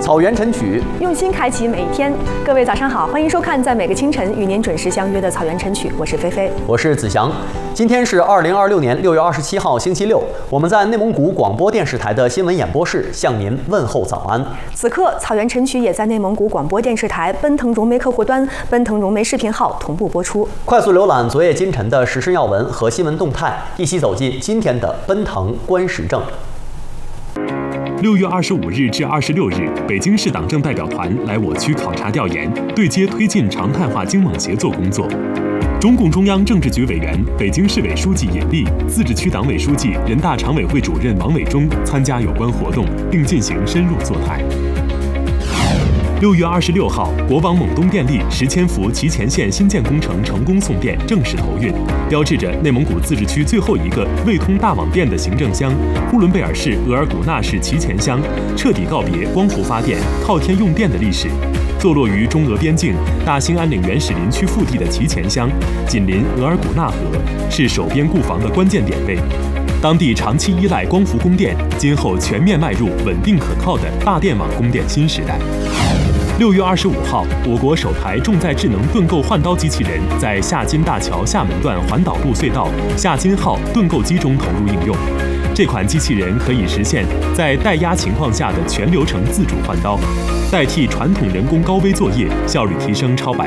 草原晨曲， 用心开启每一天。各位早上好，欢迎收看在每个清晨与您准时相约的草原晨曲，我是菲菲， 我是子祥。今天是2026年6月27号，星期六。我们在内蒙古广播电视台的新闻演播室向您问候早安。 此刻，草原晨曲也在内蒙古广播电视台奔腾融媒客户端、奔腾融媒视频号同步播出。 快速浏览昨夜今晨的时事要闻和新闻动态，一起走进今天的奔腾观时政。 6月25日至26日，北京市党政代表团来我区考察调研，对接推进常态化经贸协作工作。中共中央政治局委员、北京市委书记尹力、自治区党委书记、人大常委会主任王伟忠参加有关活动，并进行深入座谈。6月26号，国网蒙东电力10千伏祁前线新建工程成功送电，正式投运，标志着内蒙古自治区最后一个未通大网电的行政乡呼伦贝尔市额尔古纳市祁前乡彻底告别光伏发电、靠天用电的历史。坐落于中俄边境大兴安岭原始林区腹地的祁前乡，紧邻额尔古纳河，是守边固防的关键点位。当地长期依赖光伏供电，今后全面迈入稳定可靠的大电网供电新时代。6月25号，我国首台重载智能盾构换刀机器人在夏津大桥厦门段环岛路隧道夏津号盾构机中投入应用。这款机器人可以实现在带压情况下的全流程自主换刀，代替传统人工高危作业，效率提升超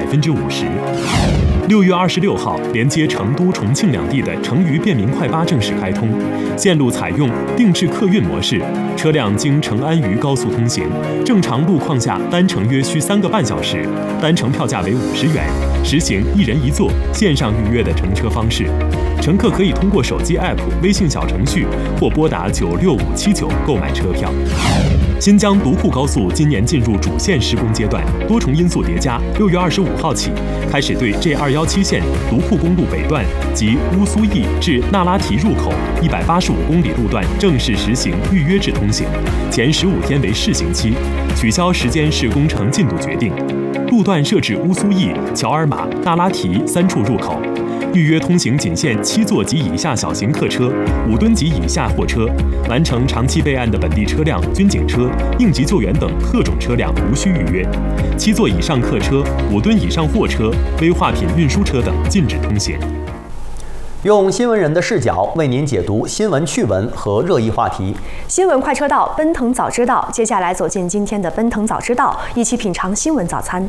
50%。6月26号，连接成都、重庆两地的成渝便民快八正式开通，线路采用定制客运模式，车辆经成安渝高速通行，正常路况下单程约需3个半小时，单程票价为50元，实行1人1座线上预约的乘车方式。乘客可以通过手机 App、微信小程序或拨打96579购买车票。新疆独库高速今年进入主线施工阶段，多重因素叠加，6月25号起开始对 G217线独库公路北段及乌苏驿至那拉提入口185公里路段正式实行预约制通行，前15天为试行期，取消时间视工程进度决定。路段设置乌苏驿、乔尔玛、那拉提3处入口。预约通行仅限7座及以下小型客车、5吨及以下货车，完成长期备案的本地车辆、军警车、应急救援等特种车辆无需预约。7座以上客车、5吨以上货车、危化品运输车等禁止通行。 用新闻人的视角为您解读新闻趣闻和热议话题。 新闻快车道，奔腾早知道。接下来走进今天的奔腾早知道，一起品尝新闻早餐。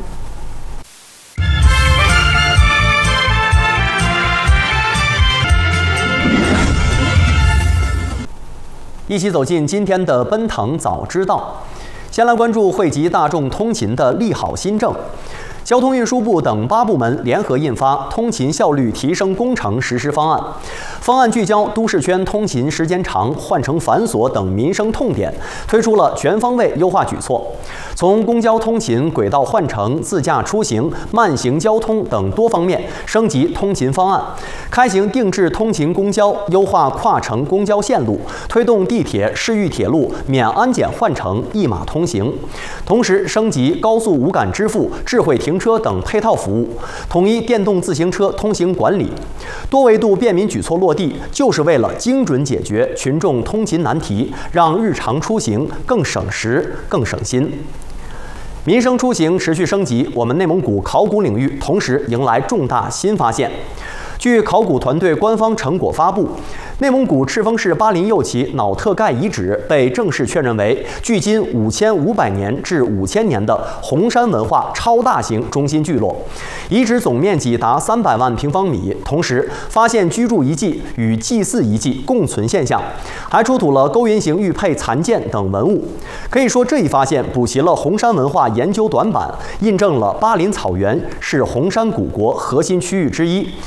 一起走进今天的奔腾早知道。先来关注惠及大众通勤的利好新政。交通运输部等8部门联合印发《通勤效率提升工程实施方案》，方案聚焦都市圈通勤时间长、换乘繁琐等民生痛点，推出了全方位优化举措，从公交通勤、轨道换乘、自驾出行、慢行交通等多方面升级通勤方案，开行定制通勤公交，优化跨城公交线路，推动地铁、市域铁路免安检换乘一码通行，同时升级高速无感支付、智慧停车等配套服务，统一电动自行车通行管理。多维度便民举措落地，就是为了精准解决群众通勤难题，让日常出行更省时、更省心。民生出行持续升级，我们内蒙古考古领域同时迎来重大新发现。据考古团队官方成果发布，内蒙古赤峰市巴林右旗脑特盖遗址被正式确认为距今5500年至5000年的红山文化超大型中心聚落，遗址总面积达300万平方米，同时发现居住遗迹与祭祀遗迹共存现象，还出土了勾云形玉佩残件等文物。可以说，这一发现补齐了红山文化研究短板，印证了巴林草原是红山古国核心区域之一，